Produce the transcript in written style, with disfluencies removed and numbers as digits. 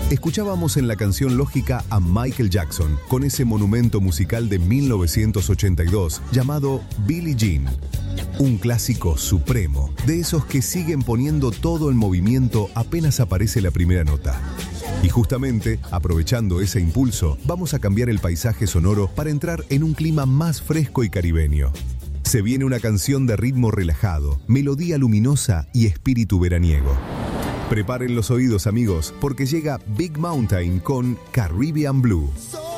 Escuchábamos en la canción lógica a Michael Jackson con ese monumento musical de 1982 llamado Billie Jean. Un clásico supremo, de esos que siguen poniendo todo en movimiento apenas aparece la primera nota. Y justamente, aprovechando ese impulso, vamos a cambiar el paisaje sonoro para entrar en un clima más fresco y caribeño. Se viene una canción de ritmo relajado, melodía luminosa y espíritu veraniego. Preparen los oídos, amigos, porque llega Big Mountain con Caribbean Blue.